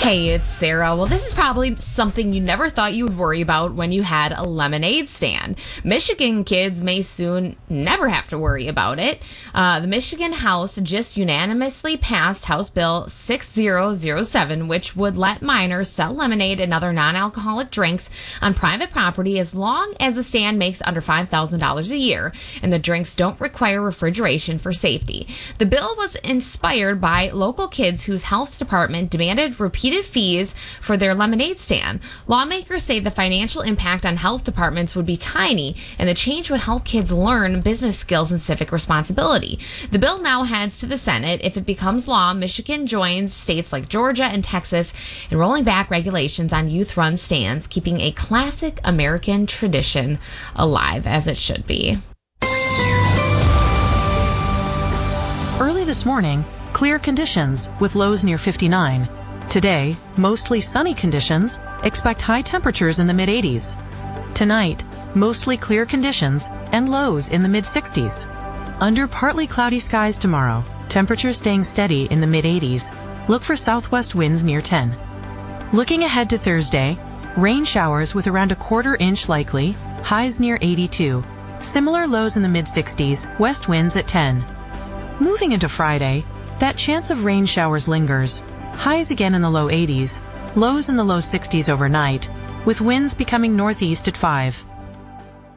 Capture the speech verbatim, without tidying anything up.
Hey, it's Sarah. Well, this is probably something you never thought you would worry about when you had a lemonade stand. Michigan kids may soon never have to worry about it. Uh, the Michigan House just unanimously passed House Bill six thousand seven, which would let minors sell lemonade and other non-alcoholic drinks on private property as long as the stand makes under five thousand dollars a year, and the drinks don't require refrigeration for safety. The bill was inspired by local kids whose health department demanded repeated fees for their lemonade stand. Lawmakers say the financial impact on health departments would be tiny, and the change would help kids learn business skills and civic responsibility. The bill now heads to the Senate. If it becomes law, Michigan joins states like Georgia and Texas in rolling back regulations on youth-run stands, keeping a classic American tradition alive, as it should be. Early this morning, clear conditions with lows near fifty-nine. Today, mostly sunny conditions, expect high temperatures in the mid eighties. Tonight, mostly clear conditions and lows in the mid sixties. Under partly cloudy skies tomorrow, temperatures staying steady in the mid eighties. Look for southwest winds near ten. Looking ahead to Thursday, rain showers with around a quarter inch likely, highs near eighty-two. Similar lows in the mid sixties, west winds at ten. Moving into Friday, that chance of rain showers lingers. Highs again in the low eighties, lows in the low sixties overnight, with winds becoming northeast at five.